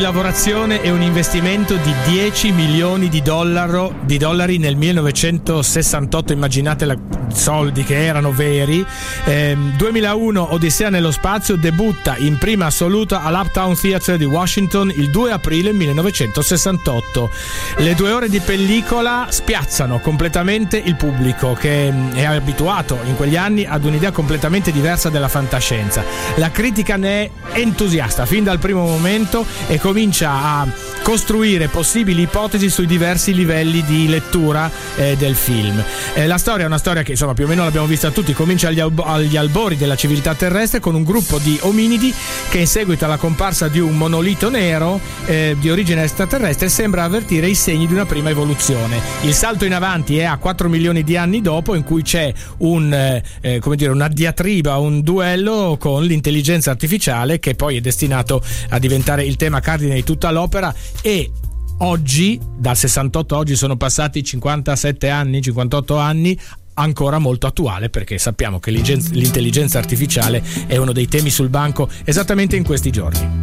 Lavorazione e un investimento di 10 milioni di dollari nel 1968, immaginate soldi che erano veri. 2001 Odissea nello spazio debutta in prima assoluta all'Uptown Theatre di Washington il 2 aprile 1968. Le 2 ore di pellicola spiazzano completamente il pubblico, che è abituato in quegli anni ad un'idea completamente diversa della fantascienza. La critica ne è entusiasta fin dal primo momento e comincia a costruire possibili ipotesi sui diversi livelli di lettura del film. La storia è una storia che insomma più o meno l'abbiamo vista tutti, comincia agli albori della civiltà terrestre con un gruppo di ominidi che in seguito alla comparsa di un monolito nero di origine extraterrestre sembra avvertire i segni di una prima evoluzione. Il salto in avanti è a 4 milioni di anni dopo, in cui c'è una diatriba, un duello con l'intelligenza artificiale, che poi è destinato a diventare il tema cardine di tutta l'opera. E oggi, dal 68 oggi sono passati 58 anni, ancora molto attuale, perché sappiamo che l'intelligenza artificiale è uno dei temi sul banco esattamente in questi giorni.